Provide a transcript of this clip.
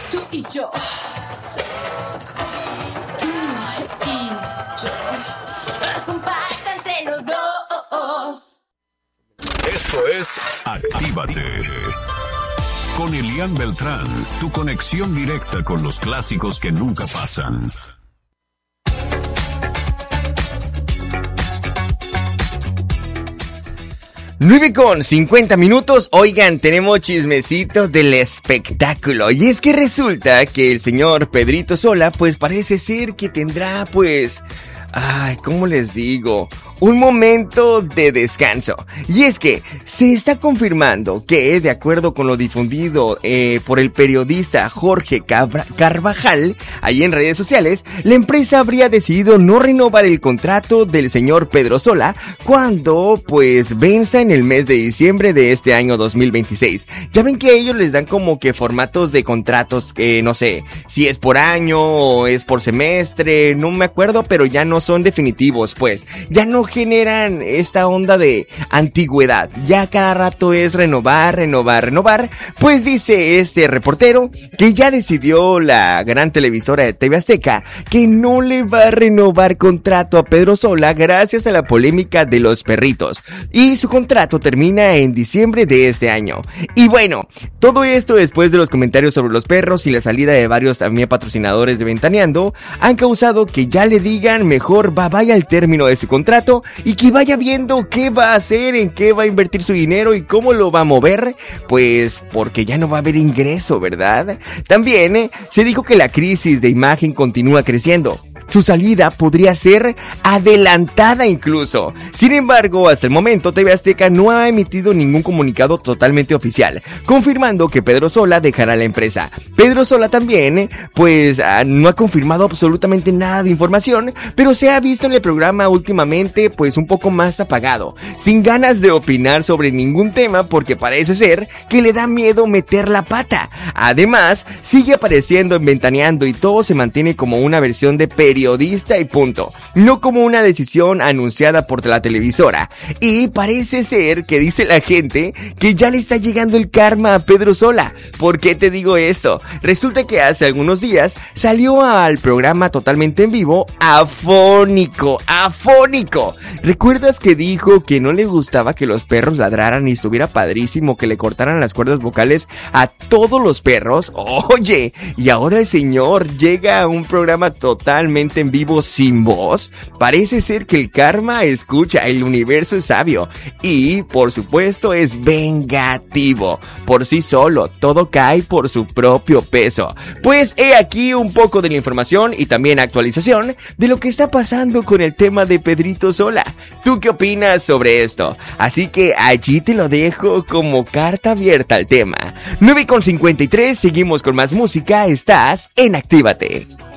tú y yo. Tú y yo. Es un pacto entre los dos. Esto es Actívate. Con Elian Beltrán, tu conexión directa con los clásicos que nunca pasan. 9:50. Oigan, tenemos chismecito del espectáculo. Y es que resulta que el señor Pedrito Sola, pues parece ser que tendrá, pues... Ay, ¿cómo les digo? Un momento de descanso. Y es que se está confirmando que, de acuerdo con lo difundido por el periodista Jorge Carvajal, ahí en redes sociales, la empresa habría decidido no renovar el contrato del señor Pedro Sola cuando, pues, venza en el mes de diciembre de este año 2026. Ya ven que ellos les dan como que formatos de contratos que, no sé, si es por año o es por semestre, no me acuerdo, pero ya no son definitivos, pues, ya no generan esta onda de antigüedad, ya cada rato es renovar, pues dice este reportero que ya decidió la gran televisora de TV Azteca que no le va a renovar contrato a Pedro Sola gracias a la polémica de los perritos, y su contrato termina en diciembre de este año. Y bueno, todo esto después de los comentarios sobre los perros y la salida de varios también patrocinadores de Ventaneando han causado que ya le digan mejor vaya al término de su contrato y que vaya viendo qué va a hacer, en qué va a invertir su dinero y cómo lo va a mover, pues porque ya no va a haber ingreso, ¿verdad? También se dijo que la crisis de imagen continúa creciendo. Su salida podría ser adelantada incluso. Sin embargo, hasta el momento TV Azteca no ha emitido ningún comunicado totalmente oficial, confirmando que Pedro Sola dejará la empresa. Pedro Sola también, pues, no ha confirmado absolutamente nada de información, pero se ha visto en el programa últimamente, pues, un poco más apagado, sin ganas de opinar sobre ningún tema porque parece ser que le da miedo meter la pata. Además, sigue apareciendo en Ventaneando y todo se mantiene como una versión de periodista y punto, no como una decisión anunciada por la televisora. Y parece ser que dice la gente que ya le está llegando el karma a Pedro Sola. ¿Por qué te digo esto? Resulta que hace algunos días salió al programa totalmente en vivo afónico. ¿Recuerdas que dijo que no le gustaba que los perros ladraran y estuviera padrísimo que le cortaran las cuerdas vocales a todos los perros? Oye, y ahora el señor llega a un programa totalmente en vivo sin voz. Parece ser que el karma escucha, el universo es sabio y por supuesto es vengativo. Por sí solo, todo cae por su propio peso. Pues he aquí un poco de la información y también actualización de lo que está pasando con el tema de Pedrito Sola. ¿Tú qué opinas sobre esto? Así que allí te lo dejo como carta abierta al tema. 9:53, seguimos con más música, estás en Actívate.